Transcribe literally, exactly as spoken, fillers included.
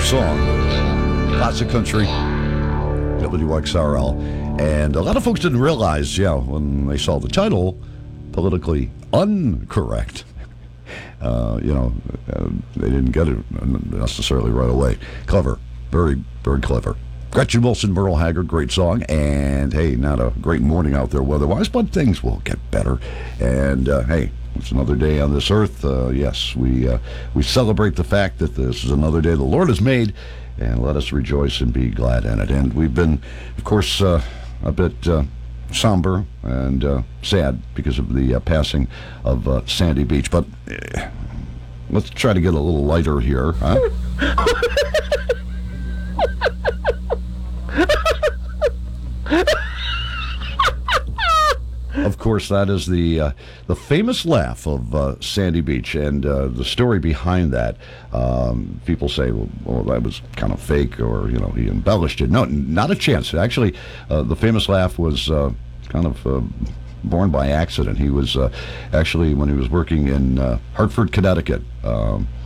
song. Classic country, W X R L. And a lot of folks didn't realize, yeah, when they saw the title, politically incorrect. Uh, you know, uh, they didn't get it necessarily right away. Clever. Very, very clever. Gretchen Wilson, Merle Haggard, great song. And, hey, not a great morning out there weather-wise, but things will get better. And, uh, hey, it's another day on this earth. Uh, yes, we uh, we celebrate the fact that this is another day the Lord has made, and let us rejoice and be glad in it. And we've been, of course, uh, a bit uh, somber and uh, sad because of the uh, passing of uh, Sandy Beach. But uh, let's try to get a little lighter here, huh? Of course, that is the uh, the famous laugh of uh, Sandy Beach, and uh, the story behind that. Um, people say, well, well, that was kind of fake, or, you know, he embellished it. No, not a chance. Actually, uh, the famous laugh was uh, kind of uh, born by accident. He was uh, actually, when he was working in uh, Hartford, Connecticut, um,